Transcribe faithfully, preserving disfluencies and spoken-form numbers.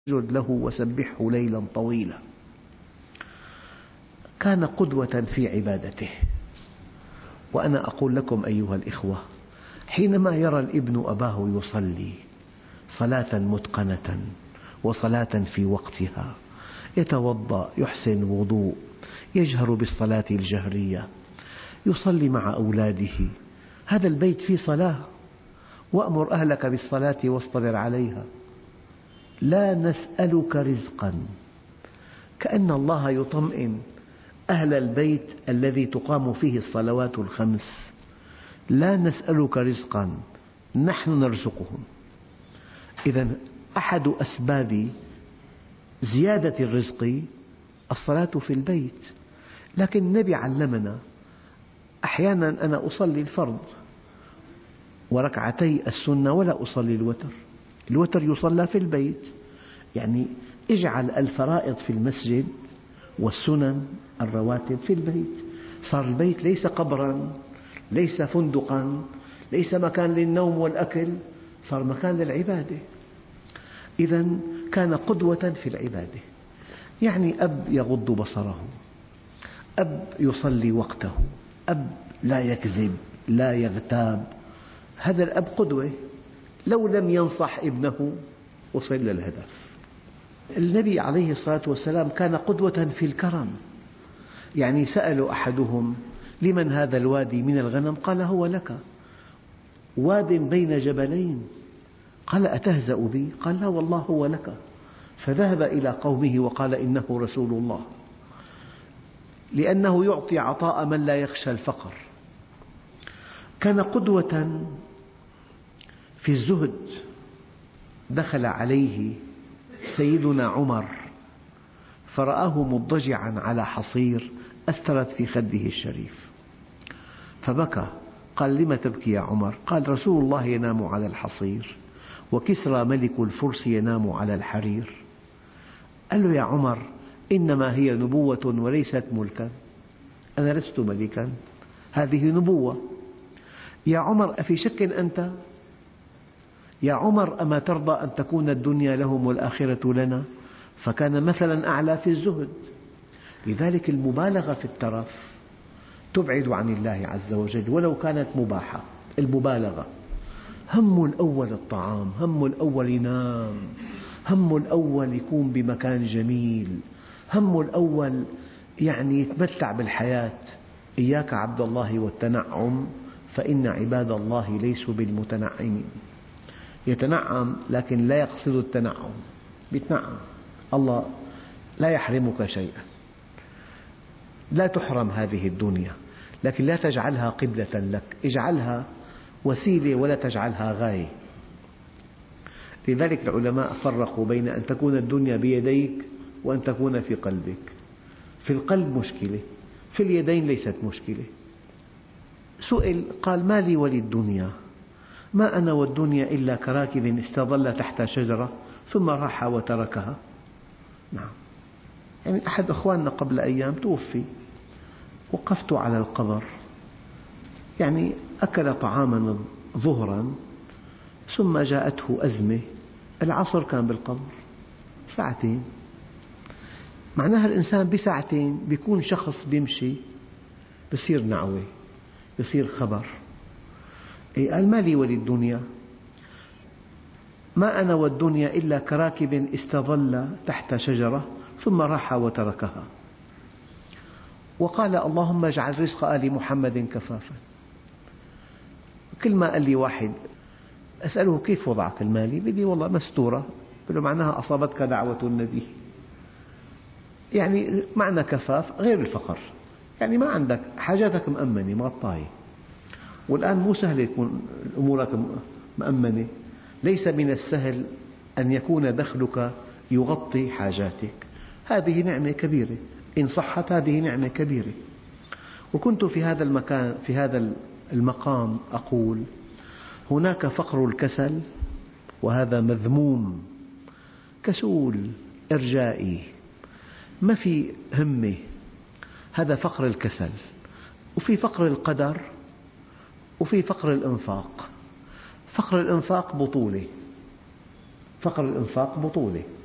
اسجد له وسبحه ليلا طويلا. كان قدوة في عبادته. وأنا أقول لكم أيها الإخوة، حينما يرى الابن أباه يصلي صلاة متقنة وصلاة في وقتها، يتوضأ، يحسن وضوء، يجهر بالصلاة الجهرية، يصلي مع أولاده، هذا البيت فيه صلاة. وأمر أهلك بالصلاة واصطبر عليها. لا نسألك رزقا، كأن الله يطمئن أهل البيت الذي تقام فيه الصلوات الخمس. لا نسألك رزقا، نحن نرزقهم. إذن أحد أسباب زيادة الرزق الصلاة في البيت. لكن النبي علمنا، أحيانا أنا أصلي الفرض وركعتي السنة ولا أصلي الوتر. الوتر يصلى في البيت، يعني اجعل الفرائض في المسجد والسنن الرواتب في البيت. صار البيت ليس قبرا، ليس فندقا، ليس مكان للنوم والأكل، صار مكان للعبادة. إذن كان قدوة في العبادة. يعني أب يغض بصره، أب يصلي وقته، أب لا يكذب، لا يغتاب. هذا الأب قدوة. لو لم ينصح ابنه وصل للهدف. النبي عليه الصلاة والسلام كان قدوة في الكرم. يعني سأل أحدهم: لمن هذا الوادي من الغنم؟ قال: هو لك، واد بين جبلين. قال: أتهزأ بي؟ قال: لا والله هو لك. فذهب إلى قومه وقال: إنه رسول الله، لأنه يعطي عطاء من لا يخشى الفقر. كان قدوة في الزهد. دخل عليه سيدنا عمر فرآه مضطجعا على حصير أثرت في خده الشريف، فبكى. قال: لم تبكي يا عمر؟ قال: رسول الله ينام على الحصير، وكسرى ملك الفرس ينام على الحرير. قال له: يا عمر، إنما هي نبوة وليست ملكا، أنا لست ملكا، هذه نبوة. يا عمر، أفي شك أنت؟ يا عمر، أما ترضى أن تكون الدنيا لهم والآخرة لنا؟ فكان مثلا أعلى في الزهد. لذلك المبالغة في الترف تبعد عن الله عز وجل ولو كانت مباحة. المبالغة، همه الأول الطعام، همه الأول ينام، همه الأول يكون بمكان جميل، همه الأول يعني يتمتع بالحياة. إياك عبد الله والتنعم، فإن عباد الله ليسوا بالمتنعمين. يتنعم لكن لا يقصد التنعم، يتنعم. الله لا يحرمك شيئا، لا تحرم هذه الدنيا، لكن لا تجعلها قبلة لك، اجعلها وسيلة ولا تجعلها غاية. لذلك العلماء فرقوا بين أن تكون الدنيا بيديك وأن تكون في قلبك. في القلب مشكلة، في اليدين ليست مشكلة. سئل قال: ما لي وللدنيا؟ ما أنا والدنيا إلا كراكب استظل تحت شجرة ثم راح وتركها. نعم. يعني أحد أخواننا قبل أيام توفي، وقفت على القبر، يعني أكل طعاما ظهرا ثم جاءته أزمة، العصر كان بالقبر ساعتين. معناها الإنسان بساعتين بيكون شخص بيمشي، بيصير نعوة، بيصير خبر. قال: ما لي وللدنيا؟ ما أنا والدنيا إلا كراكب استظل تحت شجرة ثم راح وتركها. وقال: اللهم اجعل رزق آل محمد كفافا. كل ما قال لي واحد أسأله: كيف وضعك المالي؟ بدي والله مستورة. قل له: معناها أصابتك دعوة النبي. يعني معنى كفاف غير الفقر، يعني ما عندك حاجاتك مأمنة مغطاية. والآن مو سهل يكون أمورك مأمنة. ليس من السهل أن يكون دخلك يغطي حاجاتك. هذه نعمة كبيرة، إن صحت هذه نعمة كبيرة. وكنت في هذا المكان في هذا المقام أقول: هناك فقر الكسل، وهذا مذموم. كسول، إرجائي، ما في همة، هذا فقر الكسل. وفي فقر القدر، وفي فقر الإنفاق. فقر الإنفاق بطولة، فقر الإنفاق بطولة.